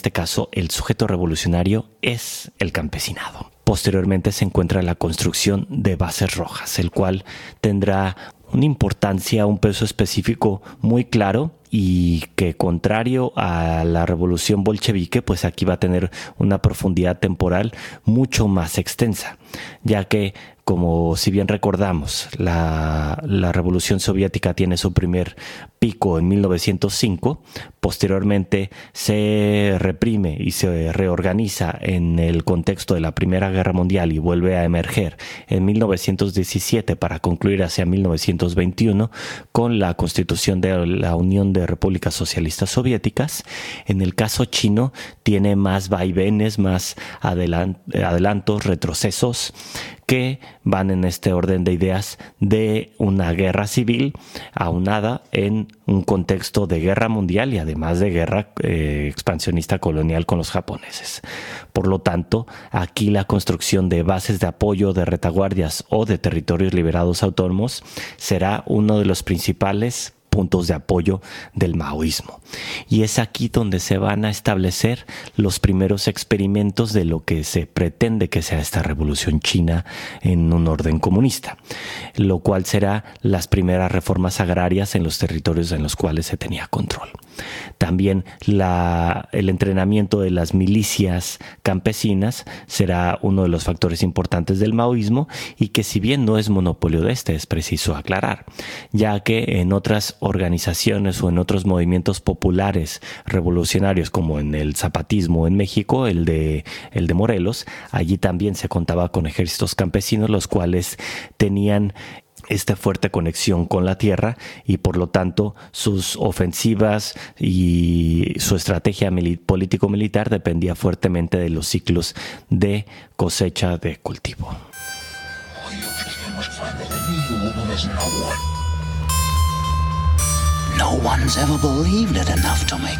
este caso, el sujeto revolucionario es el campesinado. Posteriormente se encuentra la construcción de bases rojas, el cual tendrá una importancia, un peso específico muy claro y que, contrario a la revolución bolchevique, pues aquí va a tener una profundidad temporal mucho más extensa, ya que, como si bien recordamos, la revolución soviética tiene su primer pico en 1905, posteriormente se reprime y se reorganiza en el contexto de la Primera Guerra Mundial y vuelve a emerger en 1917 para concluir hacia 1921 con la constitución de la Unión de Repúblicas Socialistas Soviéticas. En el caso chino tiene más vaivenes, más adelantos, retrocesos, que van en este orden de ideas de una guerra civil aunada en un contexto de guerra mundial y además de guerra expansionista colonial con los japoneses. Por lo tanto, aquí la construcción de bases de apoyo, de retaguardias o de territorios liberados autónomos será uno de los principales puntos de apoyo del maoísmo. Y es aquí donde se van a establecer los primeros experimentos de lo que se pretende que sea esta revolución china en un orden comunista, lo cual será las primeras reformas agrarias en los territorios en los cuales se tenía control. También el entrenamiento de las milicias campesinas será uno de los factores importantes del maoísmo y que, si bien no es monopolio de este, es preciso aclarar, ya que en otras organizaciones o en otros movimientos populares revolucionarios, como en el zapatismo en México, el de Morelos, allí también se contaba con ejércitos campesinos, los cuales tenían esta fuerte conexión con la tierra y, por lo tanto, sus ofensivas y su estrategia político-militar dependía fuertemente de los ciclos de cosecha de cultivo. No one's ever believed it enough to make